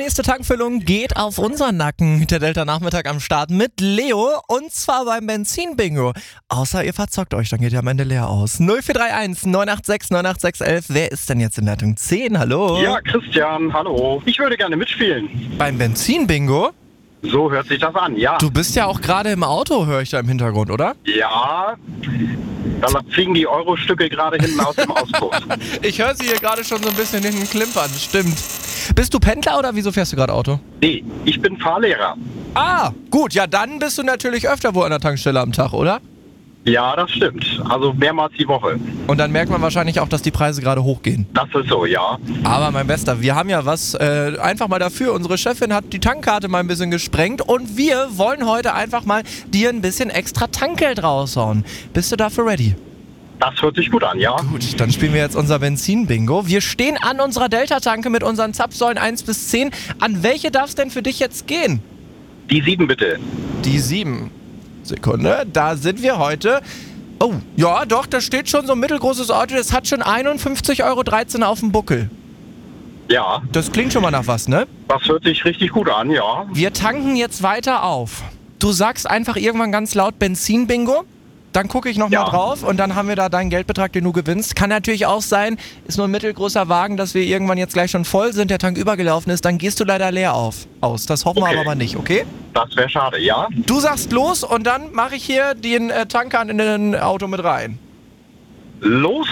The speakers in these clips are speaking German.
nächste Tankfüllung geht auf unseren Nacken. Der Delta-Nachmittag am Start mit Leo und zwar beim Benzin-Bingo. Außer ihr verzockt euch, dann geht ihr am Ende leer aus. 0431 986 98611. Wer ist denn jetzt in Leitung 10? Hallo? Ja, Christian, hallo. Ich würde gerne mitspielen. Beim Benzin-Bingo? So hört sich das an, ja. Du bist ja auch gerade im Auto, höre ich da im Hintergrund, oder? Ja, da fliegen die Euro-Stücke gerade hinten aus dem Auspuff. Ich höre sie hier gerade schon so ein bisschen hinten klimpern, stimmt. Bist du Pendler oder wieso fährst du gerade Auto? Nee, ich bin Fahrlehrer. Ah, gut, ja dann bist du natürlich öfter wohl an der Tankstelle am Tag, oder? Ja, das stimmt. Also mehrmals die Woche. Und dann merkt man wahrscheinlich auch, dass die Preise gerade hochgehen. Das ist so, ja. Aber mein Bester, wir haben ja was einfach mal dafür. Unsere Chefin hat die Tankkarte mal ein bisschen gesprengt und wir wollen heute einfach mal dir ein bisschen extra Tankgeld raushauen. Bist du dafür ready? Das hört sich gut an, ja. Gut, dann spielen wir jetzt unser Benzin-Bingo. Wir stehen an unserer Delta-Tanke mit unseren Zapfsäulen 1 bis 10. An welche darf es denn für dich jetzt gehen? Die 7 bitte. Die 7. Sekunde, da sind wir heute. Oh, ja doch, da steht schon so ein mittelgroßes Auto. Das hat schon 51,13 Euro auf dem Buckel. Ja, Das klingt schon mal nach was, ne? das hört sich richtig gut an, ja. Wir tanken jetzt weiter auf. Du sagst einfach irgendwann ganz laut Benzin-Bingo. Dann gucke ich nochmal drauf und dann haben wir da deinen Geldbetrag, den du gewinnst. Kann natürlich auch sein, ist nur ein mittelgroßer Wagen, dass wir irgendwann jetzt gleich schon voll sind, der Tank übergelaufen ist. Dann gehst du leider leer aus. Das hoffen wir aber nicht, okay? Das wäre schade, ja. Du sagst los und dann mache ich hier den Tanker in den Auto mit rein. Los.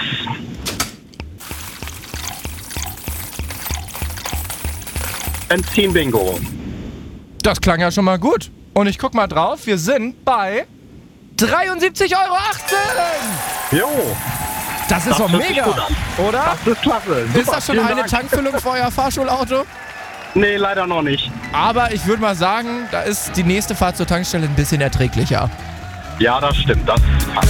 Benzin-Bingo. Das klang ja schon mal gut. Und ich guck mal drauf, wir sind bei 73,18 Euro. Jo, Das ist doch hört sich mega, gut an. oder? Das ist klasse. Super, Ist das schon vielen eine Dank. Tankfüllung für euer Fahrschulauto? Nee, leider noch nicht. Aber ich würde mal sagen, da ist die nächste Fahrt zur Tankstelle ein bisschen erträglicher. Ja, das stimmt. Das passt.